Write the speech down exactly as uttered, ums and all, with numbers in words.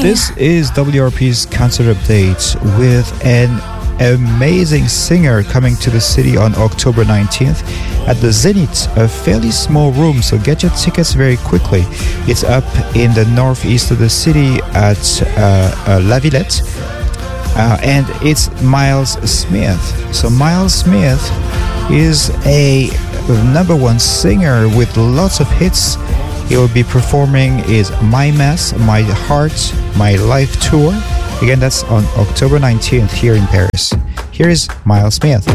This is W R P's concert update with an amazing singer coming to the city on October nineteenth at the Zenith, a fairly small room, so get your tickets very quickly. It's up in the northeast of the city at uh, uh, La Villette, uh, and it's Miles Smith. So Miles Smith is a number one singer with lots of hits. He will be performing is My Mess, My Heart, My Life Tour. Again, that's on October nineteenth here in Paris. Here is Miles Smith.